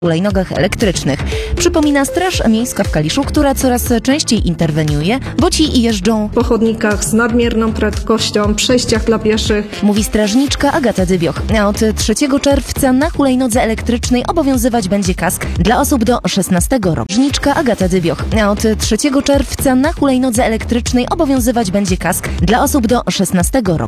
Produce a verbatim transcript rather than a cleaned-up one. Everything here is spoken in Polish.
hulajnogach elektrycznych. Przypomina Straż Miejska w Kaliszu, która coraz częściej interweniuje, bo ci jeżdżą po chodnikach z nadmierną prędkością, przejściach dla pieszych. Mówi strażniczka Agata Dybioch. A od trzeciego czerwca na hulajnodze elektrycznej obowiązywać będzie kask dla osób do szesnastego roku. Strażniczka Agata Dybioch. A od trzeciego czerwca na hulajnodze elektrycznej obowiązywać będzie kask dla osób do szesnastego roku.